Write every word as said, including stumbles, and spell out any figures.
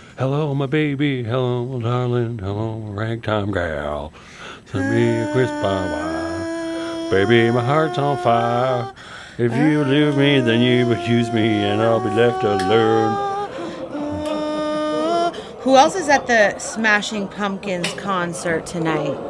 Hello, my baby. Hello, my darling. Hello, ragtime gal. Send me a crisp pie. Baby, my heart's on fire. If you leave me, then you accuse me, and I'll be left alone. Who else is at the Smashing Pumpkins concert tonight?